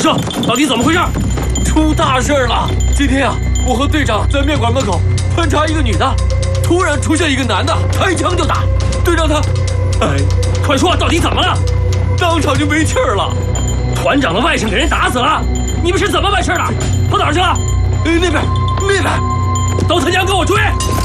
说，到底怎么回事？ 出大事了！今天啊，我和队长在面馆门口盘查一个女的，突然出现一个男的，开枪就打。队长他， 快说，到底怎么了？ 当场就没气儿了。 团长的外甥给人打死了，你们是怎么办事的？跑哪儿去了？ 那边， 都他娘跟我追！